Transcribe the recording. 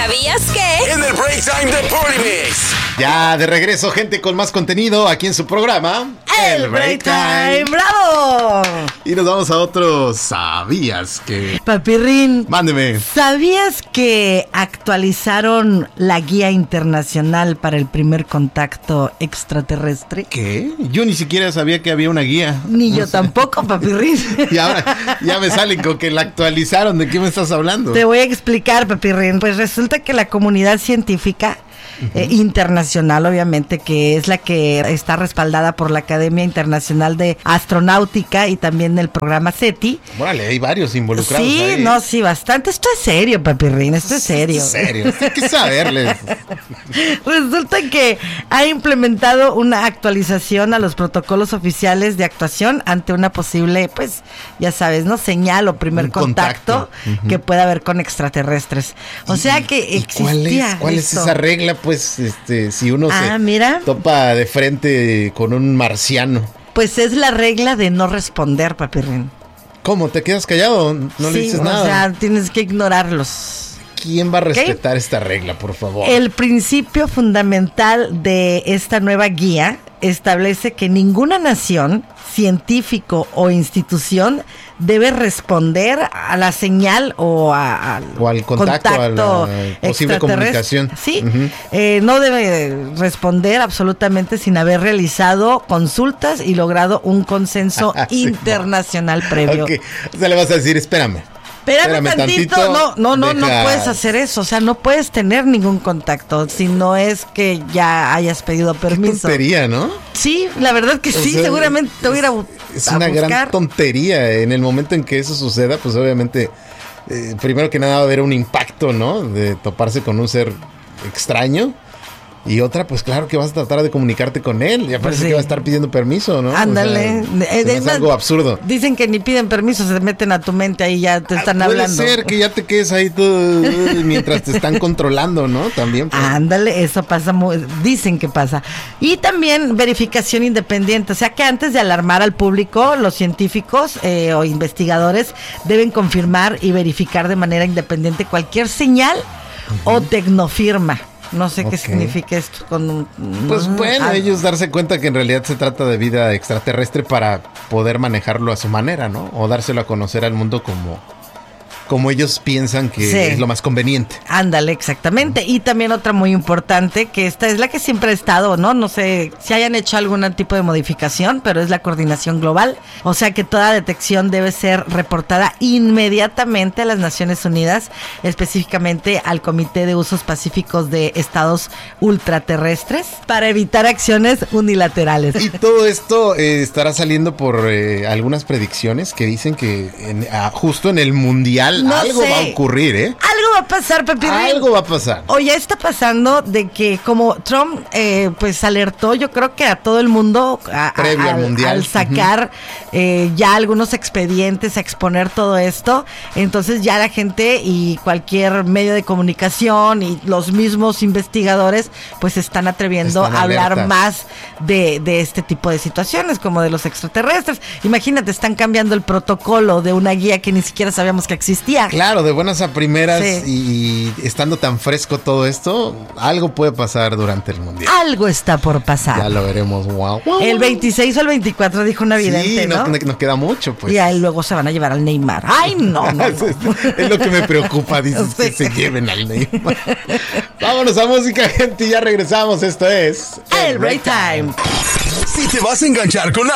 ¿Sabías que? En el Break Time de Polymix. Ya de regreso, gente, con más contenido aquí en su programa El Break Time. ¡Bravo! Y nos vamos a otro. ¿Sabías que? Papirrín, Mándeme. ¿sabías que actualizaron la guía internacional para el primer contacto extraterrestre? ¿Qué? Yo ni siquiera sabía que había una guía. Ni No yo sé. tampoco, Papirrín. Y ahora ya me salen con que la actualizaron. ¿De qué me estás hablando? Te voy a explicar, Papirrín. Pues resulta que la comunidad científica internacional, obviamente, que es la que está respaldada por la Academia Internacional de Astronáutica y también el programa SETI. Órale, hay varios involucrados Sí, ahí. no, sí, bastante. Esto es serio, Papirrín, esto es serio. En serio, hay que saberles. Resulta que ha implementado una actualización a los protocolos oficiales de actuación ante una posible, pues, ya sabes, ¿no? Señal o primer Un contacto, contacto. que pueda haber con extraterrestres. O sea que ¿Y existía ¿Cuál es esto. esa regla? Pues, si uno se mira. topa de frente con un marciano. Pues es la regla de no responder, Papirrín. ¿Cómo? ¿Te quedas callado? No le dices nada. O sea, tienes que ignorarlos. ¿Quién va a respetar esta regla, por favor? El principio fundamental de esta nueva guía establece que ninguna nación, científico o institución debe responder a la señal o al contacto, a la posible extraterrestre. comunicación. Sí, Ujú. no debe responder absolutamente sin haber realizado consultas y logrado un consenso Sí, internacional previo. Ok, o sea, le vas a decir, espérame. Espérame tantito. No deja- puedes hacer eso. O sea, no puedes tener ningún contacto si no es que ya hayas pedido permiso. Tontería, ¿no? Sí, la verdad que O sí, sea, seguramente te voy a ir Es a una buscar. gran tontería. En el momento en que eso suceda, pues obviamente, primero que nada va a haber un impacto, ¿no? De toparse con un ser extraño. Y otra, pues claro que vas a tratar de comunicarte con él. Ya parece sí. que va a estar pidiendo permiso, ¿no? Ándale. O sea, se me hace algo absurdo. Dicen que ni piden permiso, se meten a tu mente ahí ya te están hablando. Puede ser que ya te quedes ahí todo mientras te están controlando, ¿no? También. Pues. Ándale, eso pasa, dicen que pasa. Y también verificación independiente, o sea que antes de alarmar al público, los científicos o investigadores deben confirmar y verificar de manera independiente cualquier señal o tecnofirma. No sé qué Ok. significa esto con un... Pues bueno, ellos darse cuenta que en realidad se trata de vida extraterrestre para poder manejarlo a su manera, ¿no? O dárselo a conocer al mundo como ellos piensan que Sí. es lo más conveniente. Ándale, exactamente. Y también otra muy importante, que esta es la que siempre ha estado, ¿no? No sé si hayan hecho algún tipo de modificación, pero es la coordinación global. O sea que toda detección debe ser reportada inmediatamente a las Naciones Unidas, específicamente al Comité de Usos Pacíficos de Estados Ultraterrestres, para evitar acciones unilaterales. Y todo esto estará saliendo por algunas predicciones que dicen que justo en el mundial No algo sé. va a ocurrir, ¿eh? Algo va a pasar, Pepirrín. Algo va a pasar. O ya está pasando de que como Trump pues alertó, yo creo que a todo el mundo Previo al mundial. al sacar ya algunos expedientes, a exponer todo esto, entonces ya la gente y cualquier medio de comunicación y los mismos investigadores pues se están atreviendo Están a hablar alertas. más de este tipo de situaciones como de los extraterrestres. Imagínate, están cambiando el protocolo de una guía que ni siquiera sabíamos que existía. Claro, de buenas a primeras Sí. y estando tan fresco todo esto, algo puede pasar durante el mundial. Algo está por pasar. Ya lo veremos, wow. El 26 o el 24 dijo una vidente, Sí, ¿no? nos queda mucho, pues. Y ahí luego se van a llevar al Neymar. ¡Ay, no, no! Es lo que me preocupa, dices, Sí. que se lleven al Neymar. Vámonos a música, gente, y ya regresamos. Esto es El Break Time. Si te vas a enganchar con